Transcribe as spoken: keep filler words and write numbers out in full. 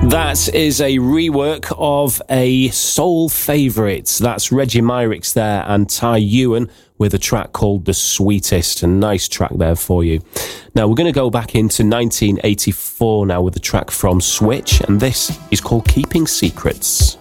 That is a rework of a soul favourite. That's Reggie Myrick's there and Ty Ewan with a track called The Sweetest. A nice track there for you. Now we're going to go back into nineteen eighty-four now with a track from Switch, and this is called Keeping Secrets.